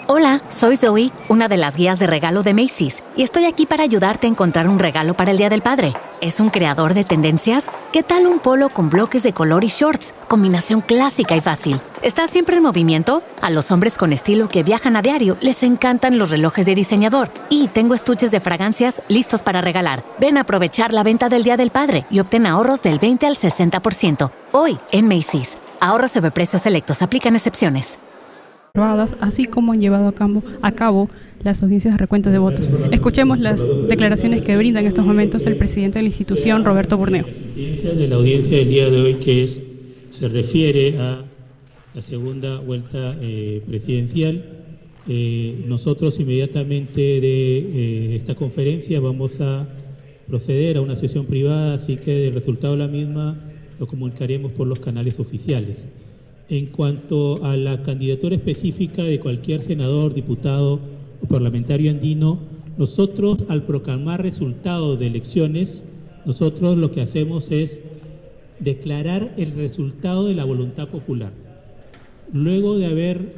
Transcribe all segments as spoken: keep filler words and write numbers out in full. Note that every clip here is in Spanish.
Hola, soy Zoe, una de las guías de regalo de Macy's, y estoy aquí para ayudarte a encontrar un regalo para el Día del Padre. ¿Es un creador de tendencias? ¿Qué tal un polo con bloques de color y shorts? Combinación clásica y fácil. ¿Estás siempre en movimiento? A los hombres con estilo que viajan a diario les encantan los relojes de diseñador. Y tengo estuches de fragancias listos para regalar. Ven a aprovechar la venta del Día del Padre y obtén ahorros del veinte al sesenta por ciento. Hoy en Macy's. Ahorros sobre precios selectos. Aplican excepciones. Así como han llevado a cabo, a cabo las audiencias de recuento de votos. Escuchemos las declaraciones que brinda en estos momentos el presidente de la institución, Roberto Burneo. De la audiencia del día de hoy, que es, se refiere a la segunda vuelta eh, presidencial. Eh, nosotros inmediatamente de eh, esta conferencia vamos a proceder a una sesión privada, así que el resultado de la misma lo comunicaremos por los canales oficiales. En cuanto a la candidatura específica de cualquier senador, diputado o parlamentario andino, nosotros al proclamar resultados de elecciones, nosotros lo que hacemos es declarar el resultado de la voluntad popular. Luego de haber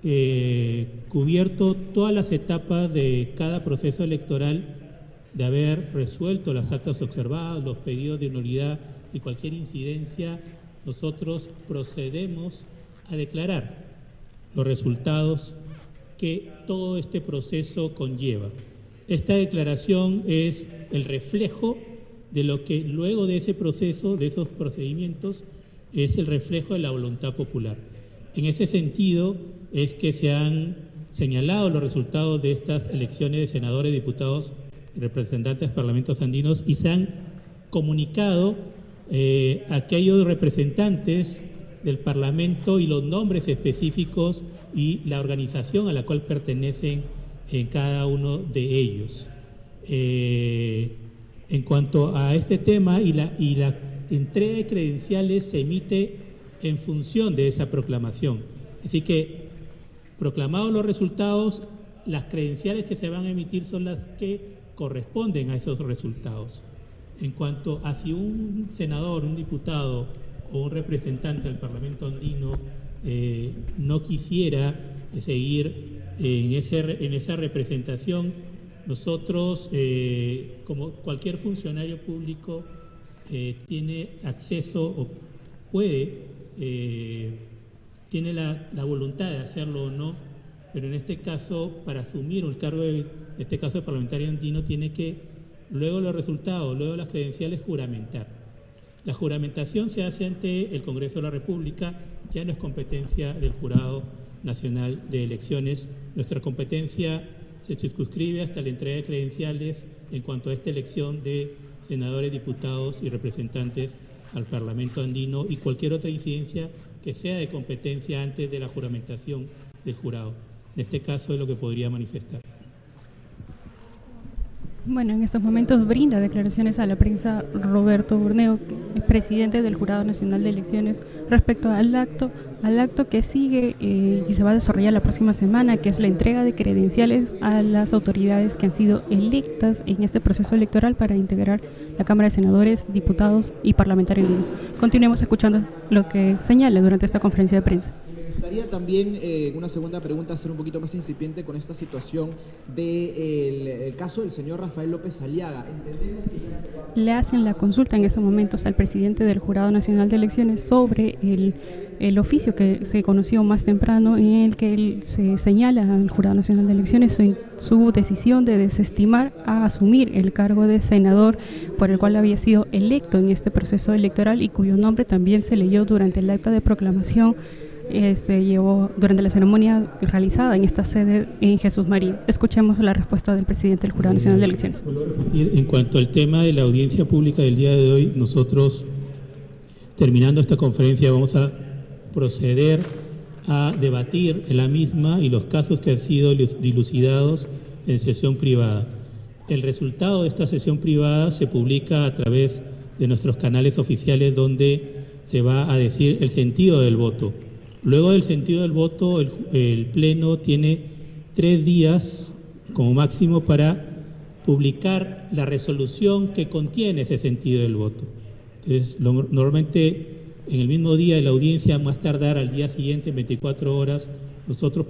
eh, cubierto todas las etapas de cada proceso electoral, de haber resuelto las actas observadas, los pedidos de nulidad y cualquier incidencia, nosotros procedemos a declarar los resultados que todo este proceso conlleva. Esta declaración es el reflejo de lo que luego de ese proceso, de esos procedimientos, es el reflejo de la voluntad popular. En ese sentido es que se han señalado los resultados de estas elecciones de senadores, diputados y representantes de parlamentos andinos y se han comunicado Eh, aquellos representantes del Parlamento y los nombres específicos y la organización a la cual pertenecen en cada uno de ellos. Eh, en cuanto a este tema, y la, y la entrega de credenciales se emite en función de esa proclamación. Así que, proclamados los resultados, las credenciales que se van a emitir son las que corresponden a esos resultados. En cuanto a si un senador, un diputado o un representante del Parlamento andino eh, no quisiera eh, seguir en, ese, en esa representación, nosotros, eh, como cualquier funcionario público, eh, tiene acceso o puede, eh, tiene la, la voluntad de hacerlo o no, pero en este caso, para asumir un cargo, de, en este caso de parlamentario andino, tiene que luego los resultados, luego las credenciales, juramentar. La juramentación se hace ante el Congreso de la República, ya no es competencia del Jurado Nacional de Elecciones. Nuestra competencia se circunscribe hasta la entrega de credenciales en cuanto a esta elección de senadores, diputados y representantes al Parlamento andino y cualquier otra incidencia que sea de competencia antes de la juramentación del jurado. En este caso es lo que podría manifestar. Bueno, en estos momentos brinda declaraciones a la prensa Roberto Burneo, presidente del Jurado Nacional de Elecciones, respecto al acto, al acto que sigue eh, y se va a desarrollar la próxima semana, que es la entrega de credenciales a las autoridades que han sido electas en este proceso electoral para integrar la Cámara de Senadores, Diputados y Parlamentarios. Continuemos escuchando lo que señala durante esta conferencia de prensa. Me gustaría también, eh, una segunda pregunta, ser un poquito más incipiente con esta situación del de el caso del señor Rafael López Aliaga. Entendemos que ya... Le hacen la consulta en estos momentos al presidente del Jurado Nacional de Elecciones sobre el, el oficio que se conoció más temprano, en el que él se señala al Jurado Nacional de Elecciones su, su decisión de desestimar a asumir el cargo de senador por el cual había sido electo en este proceso electoral y cuyo nombre también se leyó durante el acta de proclamación. Eh, se llevó durante la ceremonia realizada en esta sede en Jesús María. Escuchemos la respuesta del presidente del Jurado Nacional de Elecciones. En cuanto al tema de la audiencia pública del día de hoy, nosotros, terminando esta conferencia, vamos a proceder a debatir en la misma y los casos que han sido dilucidados en sesión privada. El resultado de esta sesión privada se publica a través de nuestros canales oficiales, donde se va a decir el sentido del voto. Luego del sentido del voto, el, el Pleno tiene tres días como máximo para publicar la resolución que contiene ese sentido del voto. Entonces, lo, normalmente en el mismo día de la audiencia, más tardar al día siguiente, en veinticuatro horas, nosotros